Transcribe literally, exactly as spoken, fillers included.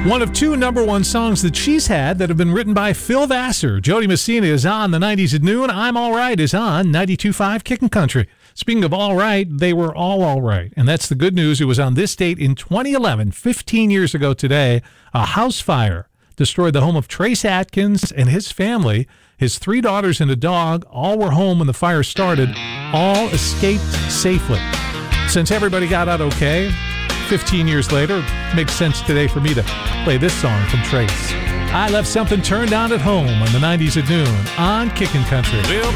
One of two number one songs that she's had that have been written by Phil Vassar. Jody Messina is on the nineties at noon. I'm All Right is on ninety-two point five Kickin' Country. Speaking of all right, they were all all right. And that's the good news. It was on this date in twenty eleven, fifteen years ago today, a house fire destroyed the home of Trace Atkins and his family. His three daughters and a dog all were home when the fire started. All escaped safely. Since everybody got out okay, fifteen years later, it makes sense today for me to play this song from Trace. I left something turned on at home on the nineties at noon on Kickin' Country.